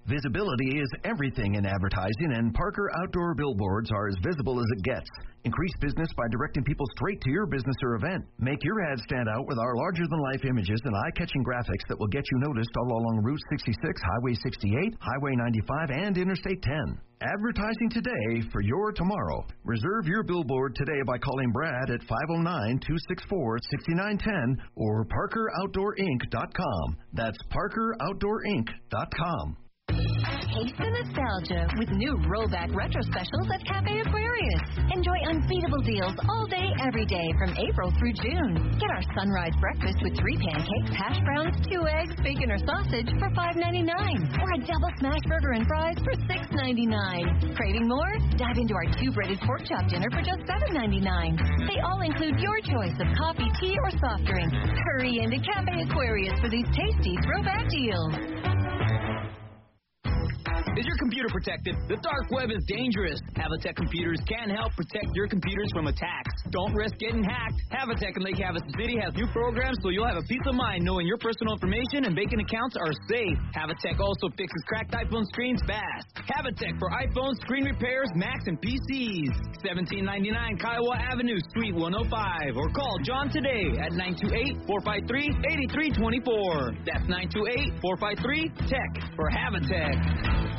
Visibility is everything in advertising, and Parker Outdoor Billboards are as visible as it gets. Increase business by directing people straight to your business or event. Make your ad stand out with our larger-than-life images and eye-catching graphics that will get you noticed all along Route 66, Highway 68, Highway 95, and Interstate 10. Advertising today for your tomorrow. Reserve your billboard today by calling Brad at 509-264-6910 or ParkerOutdoorInc.com. That's ParkerOutdoorInc.com. Taste the nostalgia with new rollback retro specials at Cafe Aquarius. Enjoy unbeatable deals all day, every day from April through June. Get our sunrise breakfast with 3 pancakes, hash browns, 2 eggs, bacon or sausage for $5.99, or a double smash burger and fries for $6.99. Craving more? Dive into our 2 breaded pork chop dinner for just $7.99. They all include your choice of coffee, tea, or soft drink. Hurry into Cafe Aquarius for these tasty throwback deals. Is your computer protected? The dark web is dangerous. Havatech Computers can help protect your computers from attacks. Don't risk getting hacked. Havatech in Lake Havasu City has new programs so you'll have a peace of mind knowing your personal information and banking accounts are safe. Havatech also fixes cracked iPhone screens fast. Havatech for iPhone screen repairs, Macs, and PCs. 1799 Kiowa Avenue, Suite 105. Or call John today at 928-453-8324. That's 928-453-TECH for Havatech.